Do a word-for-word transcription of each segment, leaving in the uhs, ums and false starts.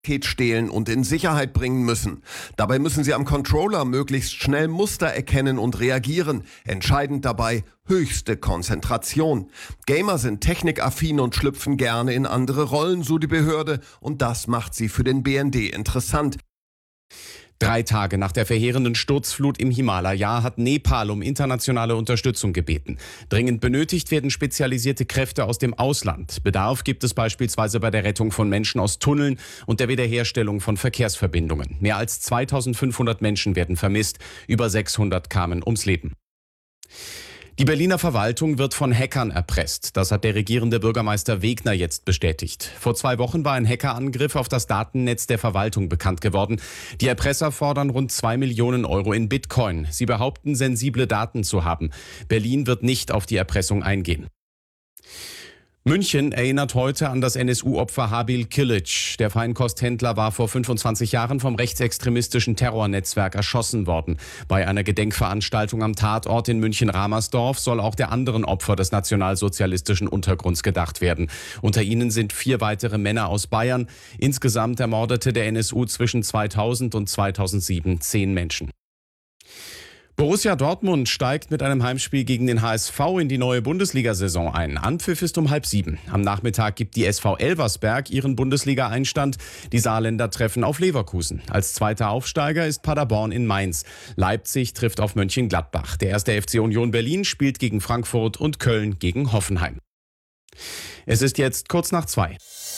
Paket stehlen und in Sicherheit bringen müssen. Dabei müssen sie am Controller möglichst schnell Muster erkennen und reagieren. Entscheidend dabei höchste Konzentration. Gamer sind technikaffin und schlüpfen gerne in andere Rollen, so die Behörde, und das macht sie für den B N D interessant. Drei Tage nach der verheerenden Sturzflut im Himalaya hat Nepal um internationale Unterstützung gebeten. Dringend benötigt werden spezialisierte Kräfte aus dem Ausland. Bedarf gibt es beispielsweise bei der Rettung von Menschen aus Tunneln und der Wiederherstellung von Verkehrsverbindungen. Mehr als zweitausendfünfhundert Menschen werden vermisst, über sechshundert kamen ums Leben. Die Berliner Verwaltung wird von Hackern erpresst. Das hat der regierende Bürgermeister Wegner jetzt bestätigt. Vor zwei Wochen war ein Hackerangriff auf das Datennetz der Verwaltung bekannt geworden. Die Erpresser fordern rund zwei Millionen Euro in Bitcoin. Sie behaupten, sensible Daten zu haben. Berlin wird nicht auf die Erpressung eingehen. München erinnert heute an das N S U-Opfer Habil Kilic. Der Feinkosthändler war vor fünfundzwanzig Jahren vom rechtsextremistischen Terrornetzwerk erschossen worden. Bei einer Gedenkveranstaltung am Tatort in München-Ramersdorf soll auch der anderen Opfer des nationalsozialistischen Untergrunds gedacht werden. Unter ihnen sind vier weitere Männer aus Bayern. Insgesamt ermordete der N S U zwischen zweitausend und zweitausendsieben zehn Menschen. Borussia Dortmund steigt mit einem Heimspiel gegen den H S V in die neue Bundesliga-Saison ein. Anpfiff ist um halb sieben. Am Nachmittag gibt die S V Elversberg ihren Bundesliga-Einstand. Die Saarländer treffen auf Leverkusen. Als zweiter Aufsteiger ist Paderborn in Mainz. Leipzig trifft auf Mönchengladbach. Der erste F C Union Berlin spielt gegen Frankfurt und Köln gegen Hoffenheim. Es ist jetzt kurz nach zwei.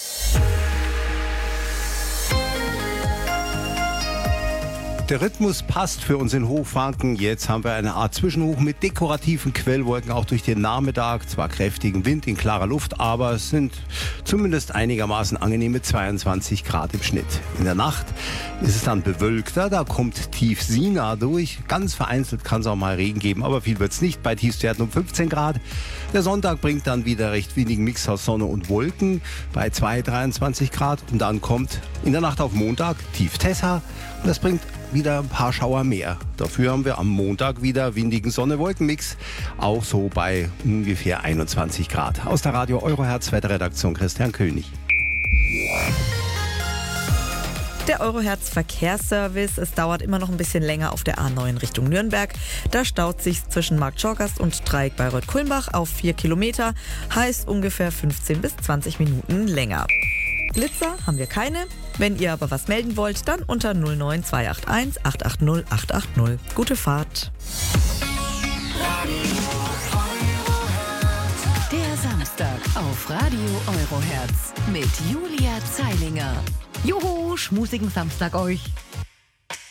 Der Rhythmus passt für uns in Hochfranken. Jetzt haben wir eine Art Zwischenhoch mit dekorativen Quellwolken, auch durch den Nachmittag. Zwar kräftigen Wind in klarer Luft, aber es sind zumindest einigermaßen angenehme zweiundzwanzig Grad im Schnitt. In der Nacht ist es dann bewölkter, da kommt tief Sina durch. Ganz vereinzelt kann es auch mal Regen geben, aber viel wird es nicht, bei Tiefstwerten um fünfzehn Grad. Der Sonntag bringt dann wieder recht wenigen Mix aus Sonne und Wolken bei zwei, dreiundzwanzig Grad. Und dann kommt in der Nacht auf Montag tief Tessa und das bringt wieder ein paar Schauer mehr. Dafür haben wir am Montag wieder windigen Sonne-Wolken-Mix, auch so bei ungefähr einundzwanzig Grad. Aus der Radio Eurohertz Wetterredaktion Christian König. Der Eurohertz Verkehrsservice. Es dauert immer noch ein bisschen länger auf der A neun Richtung Nürnberg. Da staut sich zwischen Markt Schorgast und Dreieck Bayreuth-Kulmbach auf vier Kilometer. Heißt ungefähr fünfzehn bis zwanzig Minuten länger. Blitzer haben wir keine. Wenn ihr aber was melden wollt, dann unter null neun zwei acht eins acht acht null acht acht null. Gute Fahrt. Der Samstag auf Radio Eurohertz mit Julia Zeilinger. Juhu, schmusigen Samstag euch.